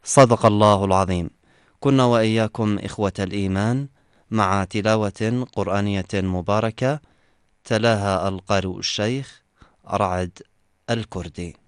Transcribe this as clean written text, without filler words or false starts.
صدق الله العظيم. كنا وإياكم إخوة الإيمان مع تلاوة قرآنية مباركة تلاها القارئ الشيخ رعد الكردي.